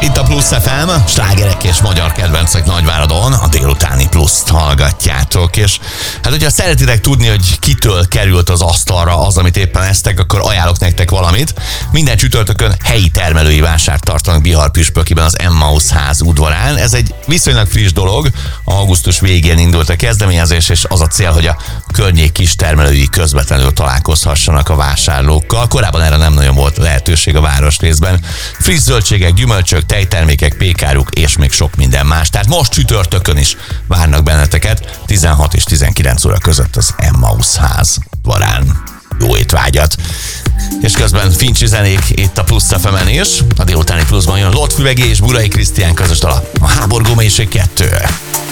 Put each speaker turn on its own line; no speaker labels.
Itt a Plusz FM, slágerek és magyar kedvencek Nagyváradon, a délutáni Pluszt hallgatjátok, és hát hogyha szeretitek tudni, hogy kitől került az asztalra az, amit éppen esztek, akkor ajánlok nektek valamit. Minden csütörtökön helyi termelői vásárt tartanak Bihar-Püspökiben az Emmaus ház udvarán. Ez egy viszonylag friss dolog, augusztus végén indult a kezdeményezés, és az a cél, hogy a környék kis termelői közvetlenül találkozhassanak a vásárlókkal. Korábban erre nem nagyon volt lehetőség a városrészben. Friss zöldségek, gyümölcsök, tejtermékek, pékáruk és még sok minden más. Tehát most csütörtökön is várnak benneteket 16 és 19 óra között az Emmaus ház udvarán. Jó étvágyat! És közben fincsi zenék itt a Plusz FM-en is. A délutáni Pluszban jön Lott Füvegé és Burai Krisztián közös dala, a Háborgó mélység 2.